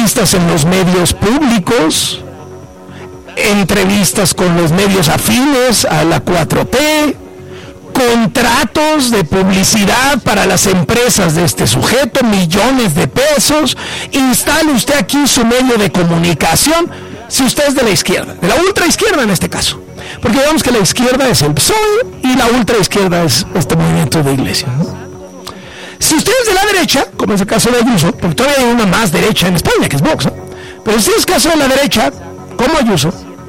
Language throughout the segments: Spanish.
entrevistas en los medios públicos, entrevistas con los medios afines a la 4T, contratos de publicidad para las empresas de este sujeto, millones de pesos. Instale usted aquí su medio de comunicación, si usted es de la izquierda, de la ultraizquierda en este caso, porque digamos que la izquierda es el PSOE y la ultraizquierda es este movimiento de Iglesia, ¿no? Si usted es de la derecha, como es el caso de Ayuso, porque todavía hay una más derecha en España, que es Vox, ¿no? Pero si es el caso de la derecha, como Ayuso,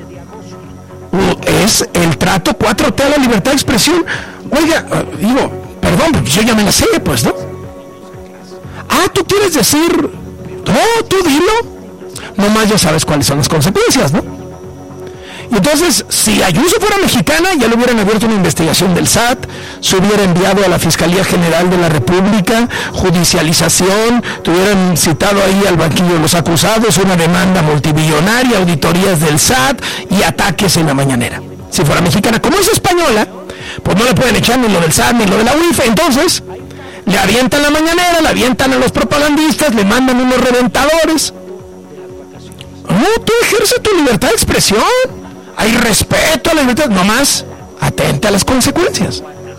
es el trato 4T a la libertad de expresión. Oiga, digo, perdón, porque yo ya me la sé, pues, ¿no? Ah, ¿tú quieres decir? No, tú dilo. Nomás ya sabes cuáles son las consecuencias, ¿no? Y entonces, si Ayuso fuera mexicana, ya le hubieran abierto una investigación del SAT, se hubiera enviado a la Fiscalía General de la República, judicialización, te hubieran citado ahí al banquillo de los acusados, una demanda multimillonaria, auditorías del SAT y ataques en la mañanera. Si fuera mexicana, como es española, pues no le pueden echar ni lo del SAT ni lo de la UIF, entonces le avientan la mañanera, le avientan a los propagandistas, le mandan unos reventadores. No, tú ejerces tu libertad de expresión. Hay respeto a la libertad, nomás atenta a las consecuencias.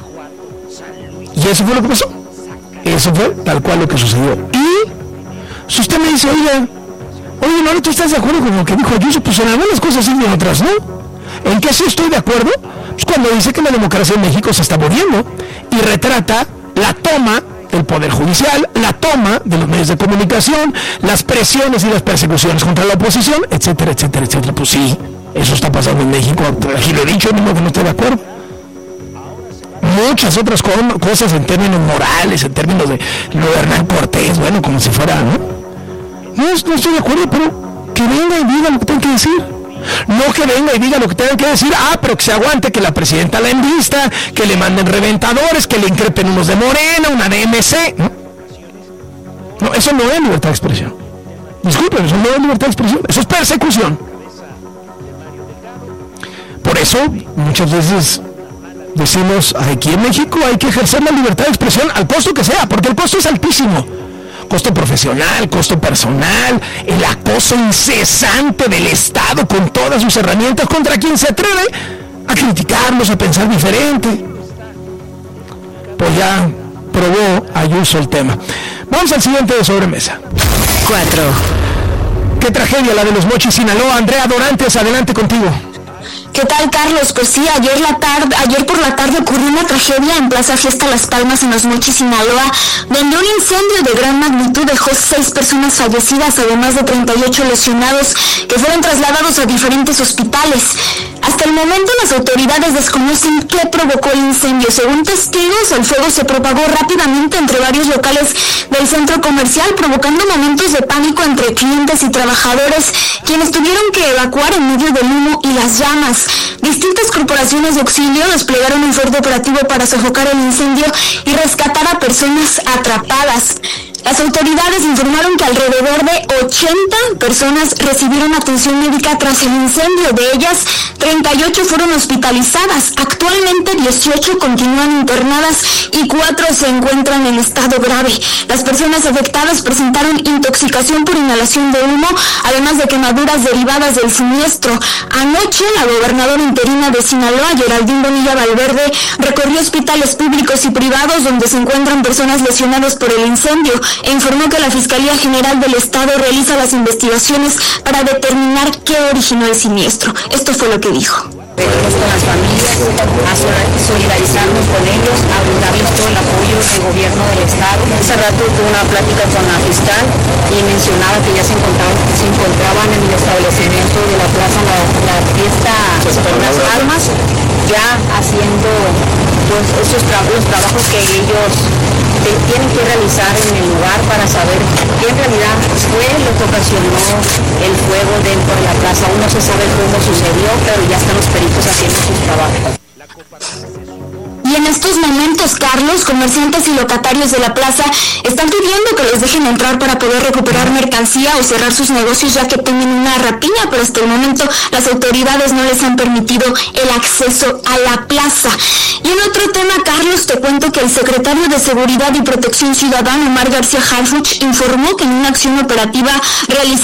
Y eso fue lo que pasó. Eso fue tal cual lo que sucedió. Y si usted me dice, oye, no, ¿tú estás de acuerdo con lo que dijo Ayuso? Pues en algunas cosas sí y en otras no. ¿En qué sí estoy de acuerdo? Pues cuando dice que la democracia en México se está muriendo y retrata la toma del Poder Judicial, la toma de los medios de comunicación, las presiones y las persecuciones contra la oposición, etcétera, etcétera, etcétera. Pues sí, eso está pasando en México, aquí lo he dicho, no que no estoy de acuerdo. Muchas otras cosas en términos morales, en términos de lo de Hernán Cortés, bueno, como si fuera, ¿no? No estoy de acuerdo, pero que venga y diga lo que tenga que decir. No que venga y diga lo que tenga que decir, pero que se aguante, que la presidenta la envista, que le manden reventadores, que le increpen unos de Morena, una de MC. No, eso no es libertad de expresión. Disculpen, eso no es libertad de expresión, eso es persecución. Por eso, muchas veces decimos, aquí en México hay que ejercer la libertad de expresión al costo que sea, porque el costo es altísimo. Costo profesional, costo personal, el acoso incesante del Estado con todas sus herramientas contra quien se atreve a criticarlos, a pensar diferente. Pues ya probó Ayuso el tema. Vamos al siguiente de sobremesa. 4. Qué tragedia la de Los Mochis, Sinaloa. Andrea Dorantes, adelante contigo. ¿Qué tal, Carlos? Pues sí, ayer por la tarde ocurrió una tragedia en Plaza Fiesta Las Palmas, en Los Mochis, Sinaloa, donde un incendio de gran magnitud dejó 6 personas fallecidas, además de 38 lesionados, que fueron trasladados a diferentes hospitales. Hasta el momento las autoridades desconocen qué provocó el incendio. Según testigos, el fuego se propagó rápidamente entre varios locales del centro comercial, provocando momentos de pánico entre clientes y trabajadores, quienes tuvieron que evacuar en medio del humo y las llamas. Distintas corporaciones de auxilio desplegaron un fuerte operativo para sofocar el incendio y rescatar a personas atrapadas. Las autoridades informaron que alrededor de 80 personas recibieron atención médica tras el incendio. De ellas, 38 fueron hospitalizadas. Actualmente 18 continúan internadas y 4 se encuentran en estado grave. Las personas afectadas presentaron intoxicación por inhalación de humo, además de quemaduras derivadas del siniestro. Anoche, la gobernadora interina de Sinaloa, Geraldine Bonilla Valverde, recorrió hospitales públicos y privados donde se encuentran personas lesionadas por el incendio e informó que la Fiscalía General del Estado realiza las investigaciones para determinar qué originó el siniestro. Esto fue lo que dijo. Venimos con las familias a solidarizarnos con ellos, a brindarles todo el apoyo del gobierno del Estado. Hace rato tuve una plática con la fiscal y mencionaba que ya se encontraban en el establecimiento de la plaza la fiesta con Las Palmas, ya haciendo pues los trabajos que ellos tienen que realizar en el lugar para saber qué en realidad fue lo que ocasionó el fuego dentro de la plaza. Aún no se sabe cómo sucedió, pero ya están los peritos haciendo sus trabajos. Y en estos momentos, Carlos, comerciantes y locatarios de la plaza están pidiendo que les dejen entrar para poder recuperar mercancía o cerrar sus negocios, ya que temen una rapiña, pero hasta el momento las autoridades no les han permitido el acceso a la plaza. Y en otro tema, Carlos, te cuento que el secretario de Seguridad y Protección Ciudadana, Omar García Harfuch, informó que en una acción operativa realizada